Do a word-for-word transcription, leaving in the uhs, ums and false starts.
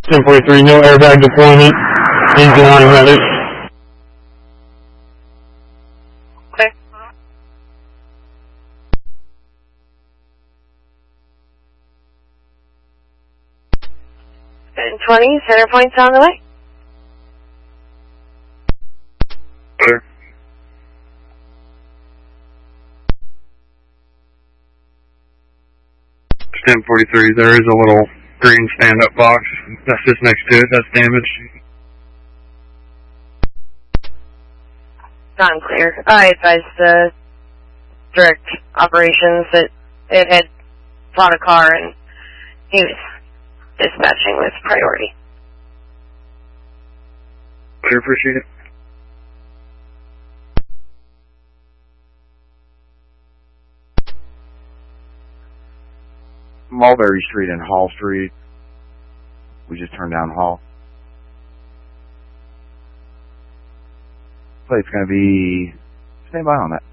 ten forty-three, no airbag deployment. Engine automatic. Okay. ten twenty, center point's on the way. Clear. ten forty-three, there is a little green stand-up box. That's just next to it. That's damaged. Non-clear. I advised the direct operations that it had bought a car and he was dispatching with priority. Clear, appreciate it. Mulberry Street and Hall Street. We just turned down Hall. Plate's going to be... Stand by on that.